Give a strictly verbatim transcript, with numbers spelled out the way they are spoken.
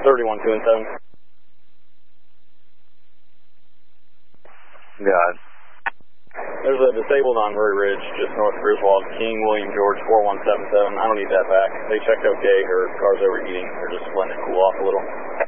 thirty-one, two and seven. Got it. There's a disabled on Murray Ridge, just north of Griswold, King William George four one seven seven. I don't need that back. They checked okay. Her car's overheating. They're just letting it cool off a little.